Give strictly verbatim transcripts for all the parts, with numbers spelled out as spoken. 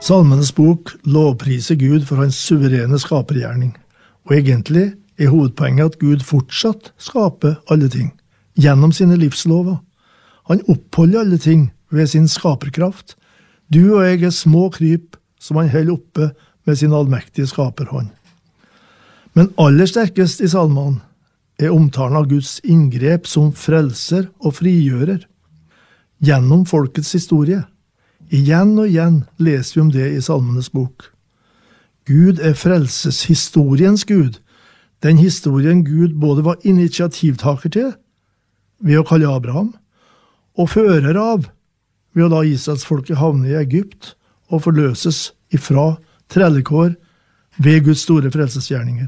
Salmenes bok lovpriser Gud for hans suverene skapergjerning, og egentlig er hovedpoenget at Gud fortsatt skaper alle ting, gjennom sine livslover. Han oppholder alle ting ved sin skaperkraft. Du og jeg er små kryp som han holder oppe med sin allmektige skaperhånd. Men aller sterkest i salmene er omtalen av Guds inngrep som frelser og frigjører, gjennom folkets historie. Igjen og igjen leser vi om det i Salmenes bok. Gud er frelseshistoriens Gud, den historien Gud både var initiativtaker til, ved å kalle Abraham, og fører av, ved å la Israels folket havne i Egypt og forløses ifra trellekår ved Guds store frelsesgjerninger.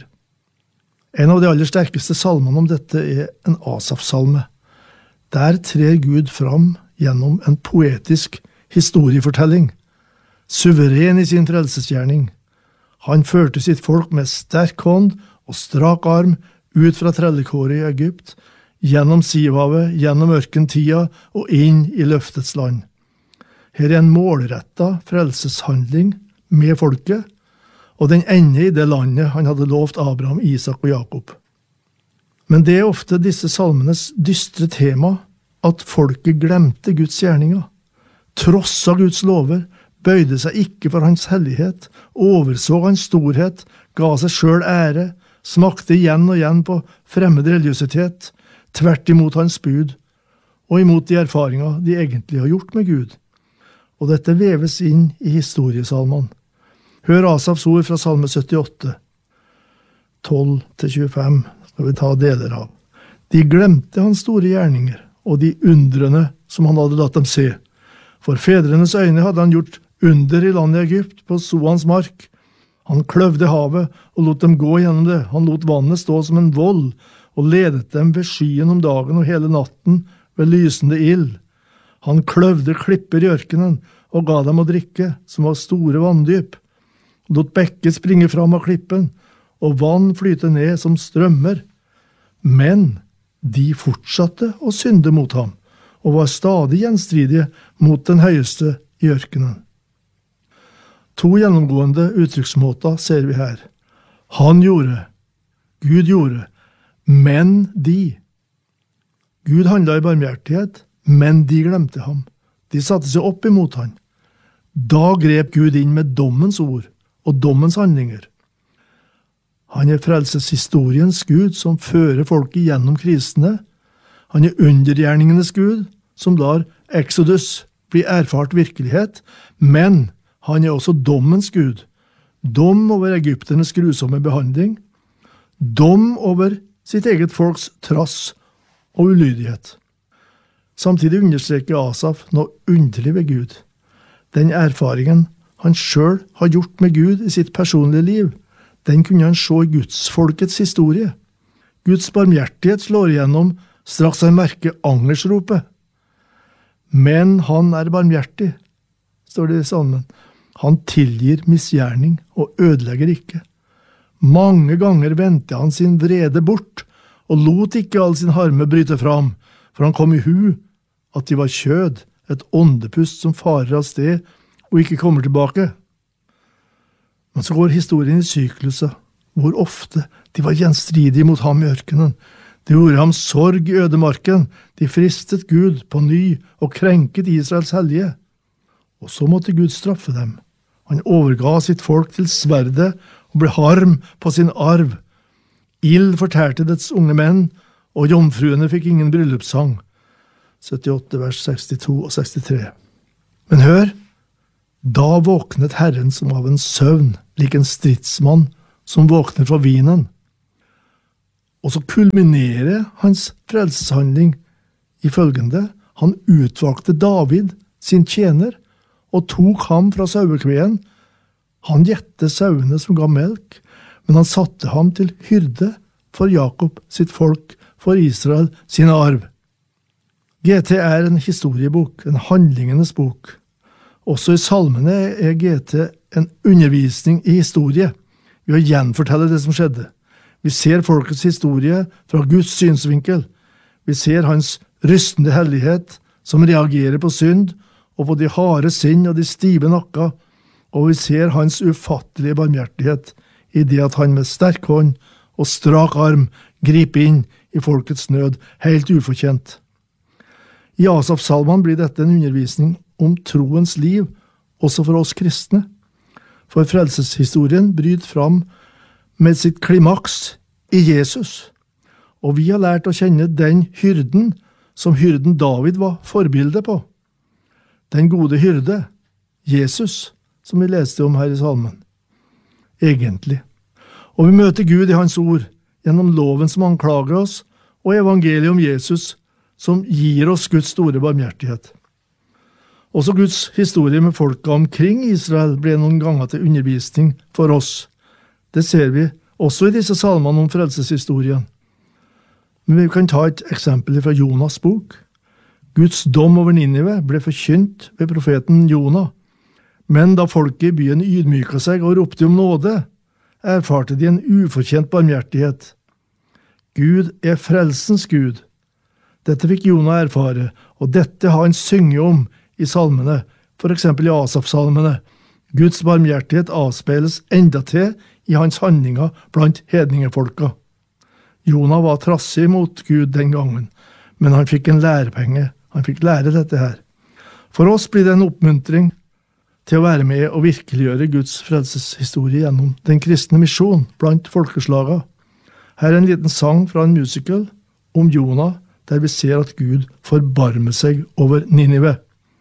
En av de aller sterkeste salmene om dette er en Asaf-salme. Der trer Gud fram gjennom en poetisk historiefortelling, suveren i sin frelsesgjerning. Han førte sitt folk med sterk hånd og strak arm ut fra trellekåret i Egypt, gjennom Sivhavet, gjennom ørkentida og inn i løftets land. Her er en målrettet frelseshandling med folket, og den ender i det landet han hadde lovt Abraham, Isak og Jakob. Men det er ofte disse salmenes dystre tema at folket glemte Guds gjerninger, trosset Guds lover, bøyde seg ikke for hans hellighet, overså hans storhet, ga seg selv ære, smakte igjen og igjen på fremmed religiøsitet, tvert imot hans bud, og imot de erfaringer de egentlig har gjort med Gud. Og dette veves inn i historiesalmene. Hør Asafs ord fra salme syttiåtte, tolv til tjuefem, skal vi ta deler av. De glemte hans store gjerninger, og de undrene som han hadde latt dem se. For fedrenes øyne hadde han gjort under i landet Egypt, på Soans mark. Han kløvde havet og lot dem gå gjennom det. Han lot vannet stå som en vold, og ledet dem ved skyen om dagen og hele natten ved lysende ild. Han kløvde klipper i ørkenen og ga dem å drikke, som var store vanndyp. Lot bekker springe fram av klippen, og vann flyte ned som strømmer. Men de fortsatte å synde mot ham, og var stadig gjenstridige mot den høyeste i ørkenen. To gjennomgående uttrykksmåter ser vi her. Han gjorde, Gud gjorde, men de. Gud handlet i barmhjertighet, men de glemte ham. De satte seg opp imot han. Da grep Gud inn med dommens ord og dommens handlinger. Han er frelseshistoriens Gud som fører folket gjennom krisene. Han er undergjerningenes Gud som lar Exodus bli erfart virkelighet, men han er også dommens Gud. Dom over egypternes grusomme behandling. Dom over sitt eget folks trass og ulydighet. Samtidig understreker Asaf noe underlig ved Gud. Den erfaringen han selv har gjort med Gud i sitt personlige liv, den kunne han se i gudsfolkets historie. Guds barmhjertighet slår igjennom straks han merker angersropet. Men han er barmhjertig, står det i salmen. Han tilgir misgjerning og ødelegger ikke. Mange ganger vendte han sin vrede bort, og lot ikke all sin harme bryte fram, for han kom i hu at de var kjød, et åndepust som farer av sted og ikke kommer tilbake. Men så går historien i sykluser, hvor ofte de var gjenstridige mot ham i ørkenen. De gjorde ham sorg i ødemarken, de fristet Gud på ny og krenket Israels hellige. Og så måtte Gud straffe dem. Han overga sitt folk til sverdet og ble harm på sin arv. Ild fortærte dets unge menn, og jomfruene fikk ingen bryllupssang. syttiåtte vers sekstito og sekstitre. Men hør, da våknet Herren som av en søvn, lik en stridsmann som våkner fra vinen. Og så kulminerer hans frelseshandling i følgende: han utvalgte David, sin tjener, og tok ham fra sauekveen. Han gjette sauene som ga melk, men han satte ham til hyrde for Jakob sitt folk, for Israel sin arv. G T er en historiebok, en handlingenes bok. Også i salmene er G T en undervisning i historie, ved å gjenfortelle det som skjedde. Vi ser folkets historie fra Guds synsvinkel. Vi ser hans rystende hellighet som reagerer på synd, og på de harde sinn og de stive nakka, og vi ser hans ufattelige barmhjertighet i det at han med sterk hånd og strak arm griper inn i folkets nød, helt ufortjent. I Asaf-salmen blir dette en undervisning om troens liv, også for oss kristne. For frelseshistorien bryter fram med sitt klimaks i Jesus, og vi har lært å kjenne den hyrden som hyrden David var forbilde på. Den gode hyrde, Jesus, som vi leste om her i salmen. Egentlig. Og vi møter Gud i hans ord, gjennom loven som anklager oss, og evangeliet om Jesus, som gir oss Guds store barmhjertighet. Også Guds historie med folka omkring Israel ble noen ganger til undervisning for oss. Det ser vi også i disse salmene om frelseshistorien. Men vi kan ta et eksempel fra Jonas bok. Guds dom over Ninive ble forkynt ved profeten Jonah. Men da folket i byen ydmyket seg og ropte om nåde, erfarte de en ufortjent barmhjertighet. Gud er frelsens Gud. Dette fikk Jonah erfare, og dette har han synget om i salmene, for eksempel i Asaf-salmene. Guds barmhjertighet avspeiles enda til i hans handlinger blant hedningefolka. Jonah var trassig mot Gud den gangen, men han fikk en lærepenge. Han fikk lære dette her. For oss blir det en oppmuntring til å være med og virkeliggjøre Guds frelseshistorie gjennom den kristne misjon blant folkeslaga. Her er en liten sang fra en musical om Jonah, der vi ser at Gud forbarmer seg over Ninive.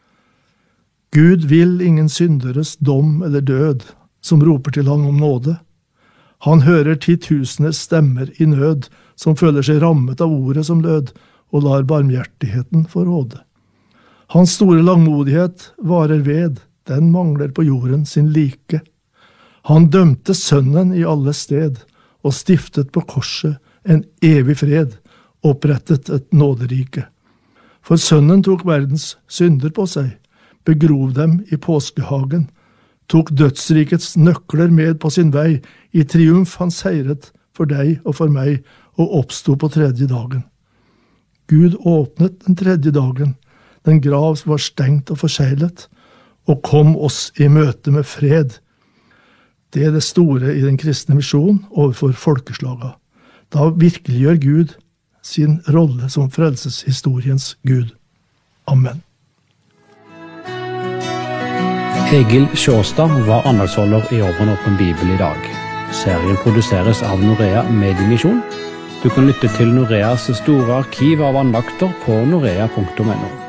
Gud vil ingen synderes dom eller død, som roper til han om nåde. Han hører titusenes stemmer i nød, som føler seg rammet av ordet som lød, og lar barmhjertigheten få råde. Hans store langmodighet varer ved, den mangler på jorden sin like. Han dømte sønnen i alle sted, og stiftet på korset en evig fred, opprettet et nåderike. For sønnen tok verdens synder på seg, begrov dem i påskehagen, tok dødsrikets nøkler med på sin vei, i triumf han seiret for deg og for meg, og oppstod på tredje dagen. Gud åpnet den tredje dagen, den grav var stengt og forseglet, og kom oss i møte med fred. Det er det store i den kristne misjon overfor folkeslaga. Da virkeliggjør Gud sin rolle som frelseshistoriens Gud. Amen. Egil Sjåstad var andagsholder i Åpen Åpen Bibel i dag. Serien produseres av Norea Mediemisjon. Du kan lytte til Noreas store arkiv av andakter på norea punktum no.